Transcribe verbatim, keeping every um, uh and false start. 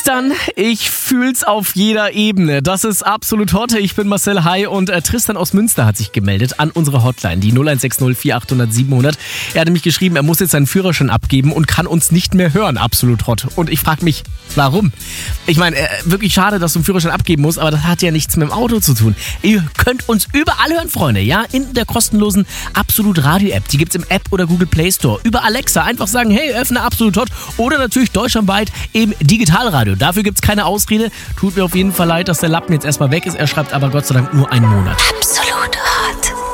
Tristan, ich fühl's auf jeder Ebene. Das ist absolut hot. Ich bin Marcel, hi, und äh, Tristan aus Münster hat sich gemeldet an unsere Hotline, die null eins sechs null vier achthundert siebenhundert. Er hat nämlich geschrieben, er muss jetzt seinen Führerschein abgeben und kann uns nicht mehr hören. Absolut hot. Und ich frage mich, warum? Ich meine, äh, wirklich schade, dass du einen Führerschein abgeben musst, aber das hat ja nichts mit dem Auto zu tun. Ihr könnt uns überall hören, Freunde, ja, in der kostenlosen Absolut Radio App. Die gibt's im App oder Google Play Store. Über Alexa einfach sagen, hey, öffne Absolut Hot, oder natürlich deutschlandweit im Digitalradio. Dafür gibt's keine Ausrede. Tut mir auf jeden Fall leid, dass der Lappen jetzt erstmal weg ist. Er schreibt aber Gott sei Dank nur einen Monat. Absolut Hot.